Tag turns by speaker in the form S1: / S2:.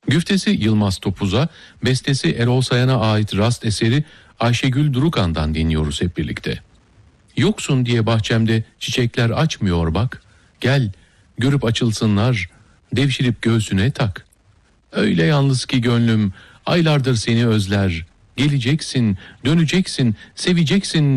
S1: Güftesi Yılmaz Topuz'a, bestesi Erol Sayan'a ait rast eseri Ayşegül Durukan'dan dinliyoruz hep birlikte. Yoksun diye bahçemde çiçekler açmıyor bak, gel görüp açılsınlar, devşirip göğsüne tak. Öyle yalnız ki gönlüm aylardır seni özler, geleceksin, döneceksin, seveceksin